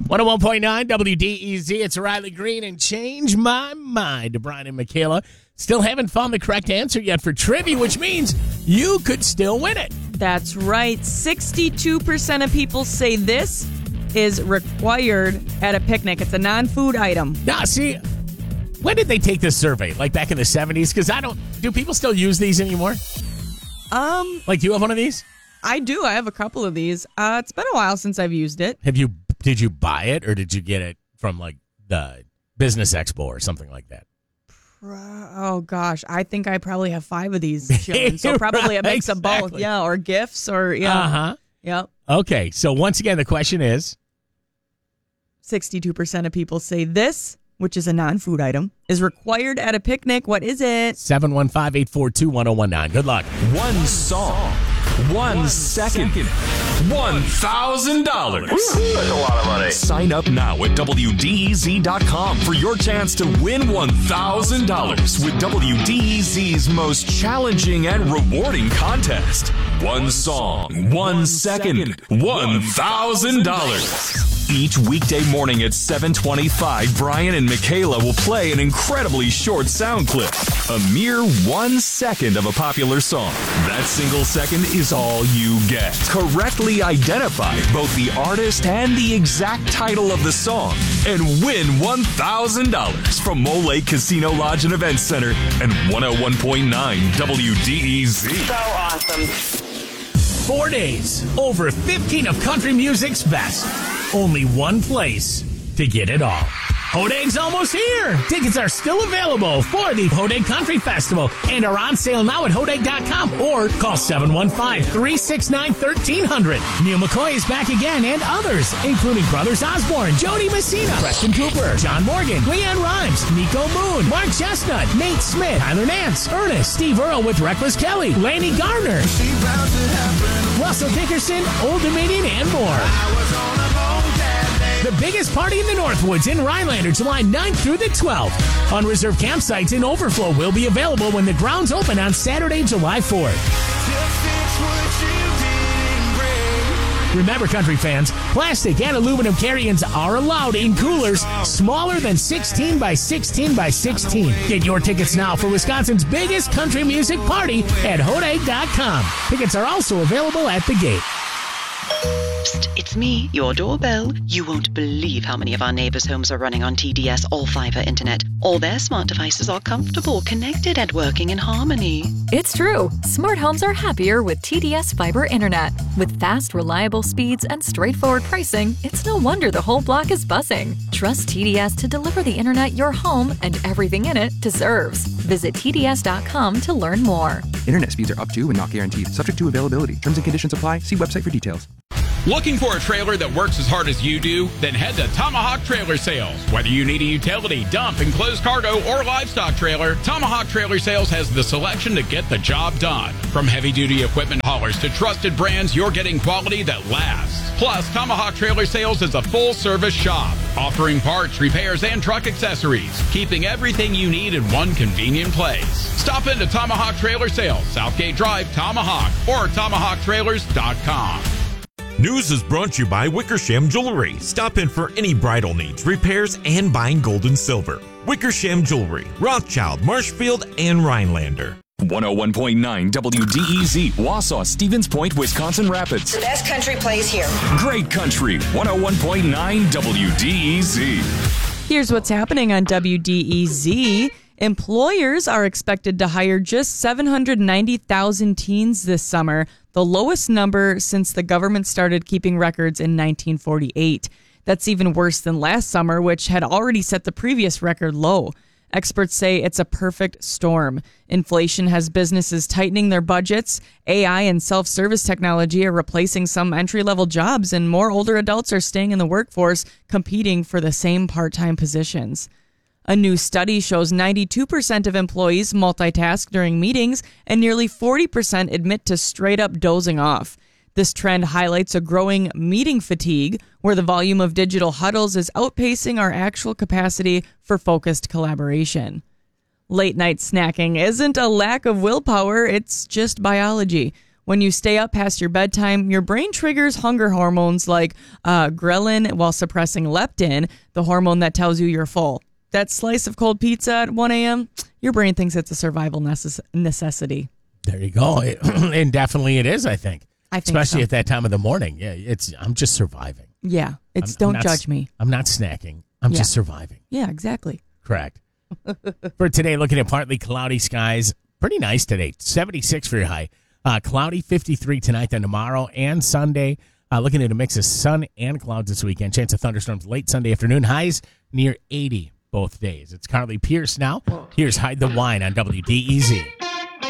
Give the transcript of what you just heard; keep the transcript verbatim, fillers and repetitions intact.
one oh one point nine W D E Z. It's Riley Green and Change My Mind. Brian and Michaela still haven't found the correct answer yet for trivia, which means you could still win it. That's right. sixty-two percent of people say this is required at a picnic. It's a non-food item. Now, see, when did they take this survey? Like back in the seventies? Because I don't... Do people still use these anymore? Um, Like, do you have one of these? I do. I have a couple of these. Uh, it's been a while since I've used it. Have you... Did you buy it, or did you get it from, like, the Business Expo or something like that? Oh, gosh. I think I probably have five of these chilling, so probably Right, a mix of both. exactly. Yeah, or gifts, or, yeah. Uh-huh. Yep. Okay, so once again, the question is... sixty-two percent of people say this, which is a non-food item, is required at a picnic. What is it? seven one five, eight four two, one oh one nine. Good luck. One song, one, one second, second, one thousand dollars. That's a lot of money. Sign up now at W D E Z dot com for your chance to win one thousand dollars with W D E Z's most challenging and rewarding contest. One song, one second, one thousand dollars. Each weekday morning at seven twenty-five, Brian and Michaela will play an incredibly short sound clip. A mere one second of a popular song. That single second is all you get. Correctly identify both the artist and the exact title of the song and win one thousand dollars from Mole Lake Casino Lodge and Events Center and one oh one point nine W D E Z. So awesome. Four days, over fifteen of country music's best. Only one place to get it all. Hodeg's almost here. Tickets are still available for the Hodeg Country Festival and are on sale now at hodeg dot com or call seven one five, three six nine, one three zero zero. Neil McCoy is back again and others, including Brothers Osborne, Jody Messina, Preston Cooper, John Morgan, Leanne Rhymes, Nico Moon, Mark Chestnut, Nate Smith, Tyler Nance, Ernest, Steve Earle with Reckless Kelly, Laney Gardner, Russell Dickerson, Old Dominion, and more. The biggest party in the Northwoods in Rhinelander, July ninth through the twelfth. Unreserved campsites in Overflow will be available when the grounds open on Saturday, July fourth. Remember, country fans, plastic and aluminum carry-ins are allowed in coolers smaller than sixteen by sixteen by sixteen. Get your tickets now for Wisconsin's biggest country music party at hodeg dot com. Tickets are also available at the gate. Psst, it's me, your doorbell. You won't believe how many of our neighbors' homes are running on T D S all-fiber internet. All their smart devices are comfortable, connected, and working in harmony. It's true. Smart homes are happier with T D S fiber internet. With fast, reliable speeds and straightforward pricing, it's no wonder the whole block is buzzing. Trust T D S to deliver the internet your home and everything in it deserves. Visit T D S dot com to learn more. Internet speeds are up to and not guaranteed. Subject to availability. Terms and conditions apply. See website for details. Looking for a trailer that works as hard as you do? Then head to Tomahawk Trailer Sales. Whether you need a utility, dump, enclosed cargo, or livestock trailer, Tomahawk Trailer Sales has the selection to get the job done. From heavy-duty equipment haulers to trusted brands, you're getting quality that lasts. Plus, Tomahawk Trailer Sales is a full-service shop, offering parts, repairs, and truck accessories, keeping everything you need in one convenient place. Stop into Tomahawk Trailer Sales, Southgate Drive, Tomahawk, or tomahawk trailers dot com. News is brought to you by Wickersham Jewelry. Stop in for any bridal needs, repairs, and buying gold and silver. Wickersham Jewelry, Rothschild, Marshfield, and Rhinelander. one oh one point nine W D E Z, Wausau, Stevens Point, Wisconsin Rapids. The best country plays here. Great country, one oh one point nine W D E Z. Here's what's happening on W D E Z. Employers are expected to hire just seven hundred ninety thousand teens this summer, the lowest number since the government started keeping records in nineteen forty-eight. That's even worse than last summer, which had already set the previous record low. Experts say it's a perfect storm. Inflation has businesses tightening their budgets, A I and self-service technology are replacing some entry-level jobs, and more older adults are staying in the workforce, competing for the same part-time positions. A new study shows ninety-two percent of employees multitask during meetings, and nearly forty percent admit to straight-up dozing off. This trend highlights a growing meeting fatigue, where the volume of digital huddles is outpacing our actual capacity for focused collaboration. Late-night snacking isn't a lack of willpower, it's just biology. When you stay up past your bedtime, your brain triggers hunger hormones like uh, ghrelin while suppressing leptin, the hormone that tells you you're full. That slice of cold pizza at one a.m., your brain thinks it's a survival necess- necessity. There you go. It, and definitely it is, I think. I think Especially so. at that time of the morning. Yeah, it's. I'm just surviving. Yeah, it's I'm, don't I'm judge not, me. I'm not snacking. I'm Yeah. just surviving. Yeah, exactly. Correct. For today, looking at partly cloudy skies. Pretty nice today. seventy-six for your high. Uh, cloudy, fifty-three tonight, then tomorrow and Sunday. Uh, looking at a mix of sun and clouds this weekend. Chance of thunderstorms late Sunday afternoon. Highs near eighty both days. It's Carly Pierce now. Here's Hide the Wine on W D E Z.